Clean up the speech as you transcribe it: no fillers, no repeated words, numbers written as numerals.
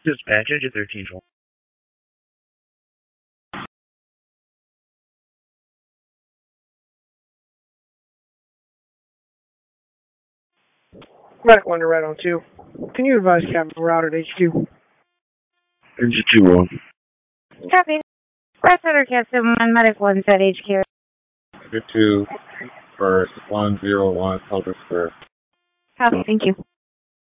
Dispatch, Engine 13 Troll. Medic 1 to Red on 2. Can you advise Captain Route at HQ? Engine 2-1. Copy. Red Center Captain 1, Medic 1 at HQ. Good 2 for 101 Culver Square. Copy, thank you.